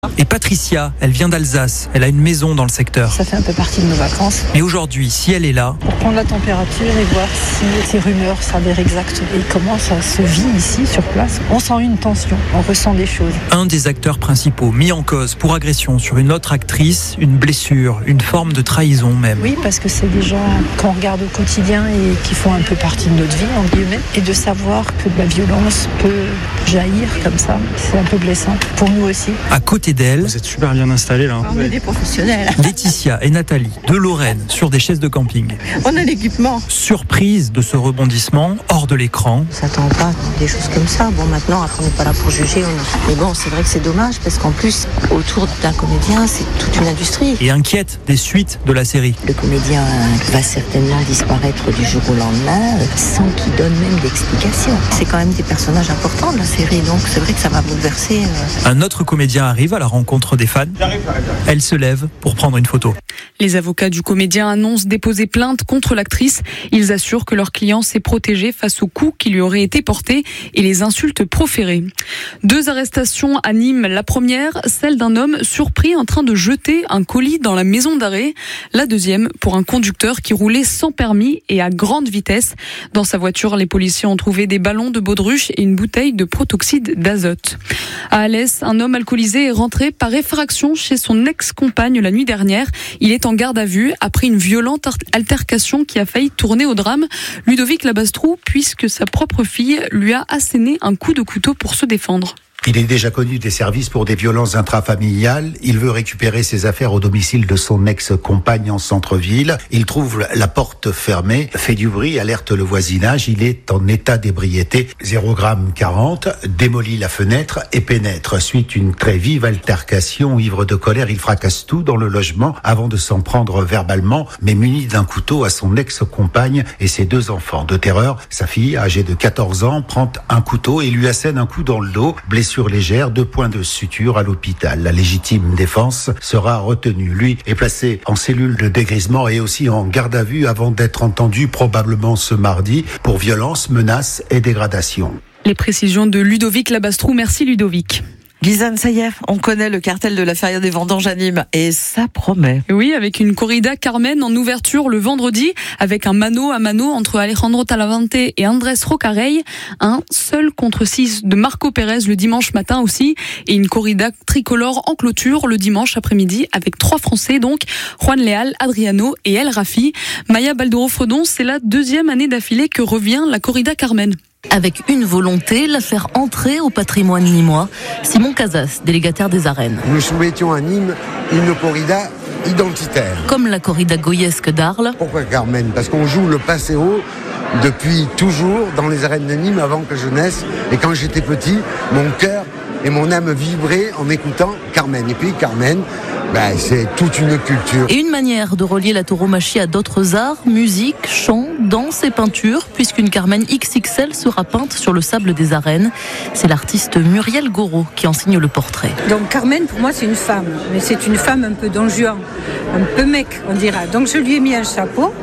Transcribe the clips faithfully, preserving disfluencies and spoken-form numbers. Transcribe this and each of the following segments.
Et Patricia, elle vient d'Alsace, elle a une maison dans le secteur. Ça fait un peu partie de nos vacances. Mais aujourd'hui, si elle est là... Pour prendre la température et voir si ces rumeurs s'avèrent exactes et comment ça se vit ici, sur place. On sent une tension, on ressent des choses. Un des acteurs principaux mis en cause pour agression sur une autre actrice, une blessure, une forme de trahison même. Oui, parce que c'est des gens qu'on regarde au quotidien et qui font un peu partie de notre vie, en guillemets. Et de savoir que de la violence peut jaillir comme ça, c'est un peu blessant. Pour nous aussi. À côté d'elle, vous êtes super bien installés là. On est des professionnels. Laetitia et Nathalie, de Lorraine, sur des chaises de camping. On a l'équipement. Surprise de ce rebondissement, hors de l'écran. On s'attend pas à des choses comme ça. Bon, maintenant, après, on n'est pas là pour juger. On... Mais bon, c'est vrai que c'est dommage parce qu'en plus, autour d'un comédien, c'est toute une industrie. Et inquiète des suites de la série. Le comédien va certainement disparaître du jour au lendemain sans qu'il donne même d'explication. C'est quand même des personnages importants de la série, donc c'est vrai que ça va bouleverser. Euh... Un autre comédien arrive à la rencontre des fans. Elle se lève pour prendre une photo. Les avocats du comédien annoncent déposer plainte contre l'actrice. Ils assurent que leur client s'est protégé face aux coups qui lui auraient été portés et les insultes proférées. Deux arrestations à Nîmes. La première, celle d'un homme surpris en train de jeter un colis dans la maison d'arrêt. La deuxième, pour un conducteur qui roulait sans permis et à grande vitesse. Dans sa voiture, les policiers ont trouvé des ballons de baudruche et une bouteille de protoxyde d'azote. À Alès, un homme alcoolisé est rentré par effraction chez son ex-compagne la nuit dernière. Il est en garde à vue après une violente altercation qui a failli tourner au drame. Ludovic Labastrou, puisque sa propre fille lui a asséné un coup de couteau pour se défendre. Il est déjà connu des services pour des violences intrafamiliales. Il veut récupérer ses affaires au domicile de son ex-compagne en centre-ville. Il trouve la porte fermée, fait du bruit, alerte le voisinage. Il est en état d'ébriété. zéro virgule quarante, démolit la fenêtre et pénètre. Suite une très vive altercation, ivre de colère, il fracasse tout dans le logement avant de s'en prendre verbalement, mais muni d'un couteau à son ex-compagne et ses deux enfants. De terreur, sa fille, âgée de quatorze ans, prend un couteau et lui assène un coup dans le dos. Blessure légère, deux points de suture à l'hôpital. La légitime défense sera retenue. Lui est placé en cellule de dégrisement et aussi en garde à vue avant d'être entendu probablement ce mardi pour violence, menaces et dégradation. Les précisions de Ludovic Labastrou. Merci Ludovic. Gizane, ça y est, on connaît le cartel de la Feria des Vendanges à Nîmes et ça promet. Oui, avec une corrida Carmen en ouverture le vendredi, avec un mano à mano entre Alejandro Talavante et Andrés Rocarey, un seul contre six de Marco Pérez le dimanche matin aussi, et une corrida tricolore en clôture le dimanche après-midi avec trois Français donc, Juan Leal, Adriano et El Rafi. Maya Balduro-Fredon, c'est la deuxième année d'affilée que revient la corrida Carmen. Avec une volonté, la faire entrer au patrimoine nîmois. Simon Casas, délégataire des arènes. Nous soumettions à Nîmes une corrida identitaire. Comme la corrida goyesque d'Arles. Pourquoi Carmen ? Parce qu'on joue le paseo depuis toujours dans les arènes de Nîmes avant que je naisse. Et quand j'étais petit, mon cœur et mon âme vibraient en écoutant Carmen. Et puis Carmen, ben, c'est toute une culture. Et une manière de relier la tauromachie à d'autres arts, musique, chant, danse et peinture, puisqu'une Carmen X X L sera peinte sur le sable des arènes. C'est l'artiste Muriel Gouraud qui en signe le portrait. Donc Carmen, pour moi, c'est une femme. Mais c'est une femme un peu don Juan, un peu mec, on dira. Donc je lui ai mis un chapeau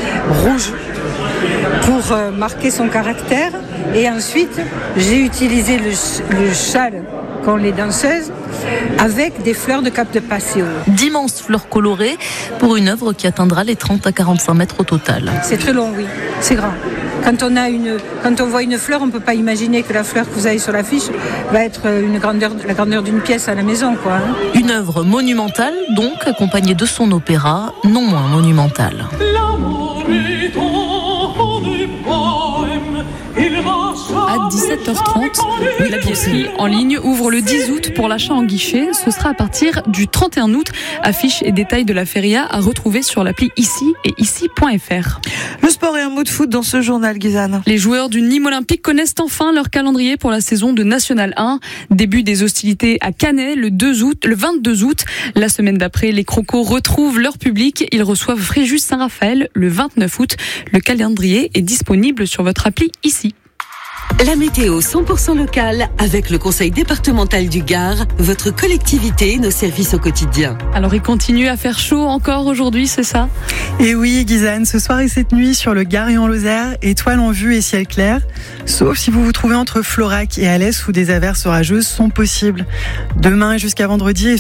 rouge pour euh, marquer son caractère. Et ensuite, j'ai utilisé le, le châle qu'ont les danseuses avec des fleurs de cap de paseo. D'immenses fleurs colorées pour une œuvre qui atteindra les trente à quarante-cinq mètres au total. C'est très long, oui. C'est grand. Quand on, a une, quand on voit une fleur, on ne peut pas imaginer que la fleur que vous avez sur l'affiche va être une grandeur, la grandeur d'une pièce à la maison, quoi. Hein. Une œuvre monumentale, donc, accompagnée de son opéra, non moins monumental. À dix-sept heures trente, la billetterie en ligne ouvre le dix août pour l'achat en guichet. Ce sera à partir du trente et un août. Affiches et détails de la feria à retrouver sur l'appli Ici et ici point f r. Le sport et un mot de foot dans ce journal, Gizane. Les joueurs du Nîmes Olympique connaissent enfin leur calendrier pour la saison de National un. Début des hostilités à Canet le deux août, le vingt-deux août. La semaine d'après, les Crocos retrouvent leur public. Ils reçoivent Fréjus Saint-Raphaël le vingt-neuf août. Le calendrier est disponible sur votre appli Ici. La météo cent pour cent locale avec le conseil départemental du Gard, votre collectivité, nos services au quotidien. Alors il continue à faire chaud encore aujourd'hui, c'est ça ? Et oui, Gizane, ce soir et cette nuit sur le Gard et en Lozère, étoiles en vue et ciel clair. Sauf si vous vous trouvez entre Florac et Alès où des averses orageuses sont possibles. Demain et jusqu'à vendredi,